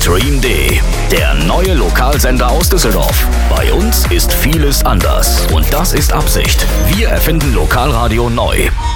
Stream D, der neue Lokalsender aus Düsseldorf. Bei uns ist vieles anders und das ist Absicht. Wir erfinden Lokalradio neu.